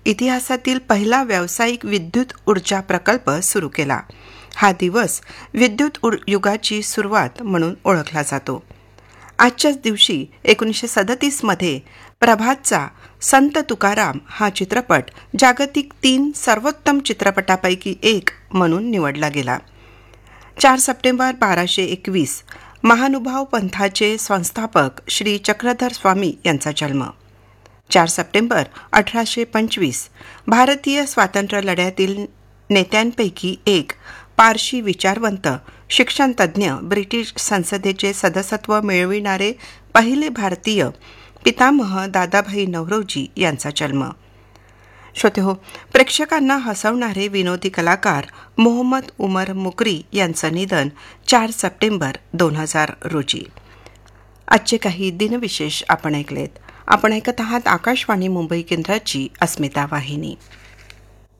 इतिहासातील पहिला व्यावसायिक विद्युत ऊर्जा प्रकल्प सुरू केला. हा दिवस विद्युत युगाची सुरुवात म्हणून ओळखला जातो. आजच्याच दिवशी 1937 प्रभातचा संत तुकाराम हा चित्रपट जागतिक 3 सर्वोत्तम चित्रपटापैकी एक म्हणून निवडला गेला. 4 सप्टेंबर 1221 महानुभाव पंथाचे संस्थापक श्री चक्रधर स्वामी यांचा जन्म. 4 सप्टेंबर 1825 भारतीय स्वातंत्र्य लढ्यातील नेत्यांपैकी एक पारशी विचारवंत शिक्षणतज्ज्ञ ब्रिटिश संसदेचे सदस्यत्व मिळविणारे पहिले भारतीय पितामह दादाभाई नौरोजी यांचा जन्म. श्रोतेहो, प्रेक्षकांना हसवणारे विनोदी कलाकार मोहम्मद उमर मुकरी यांचं निधन 4 सप्टेंबर 2000 रोजी. आजचे काही दिनविशेष आपण ऐकलेत. आपण ऐकत आहात आकाशवाणी मुंबई केंद्राची अस्मिता वाहिनी.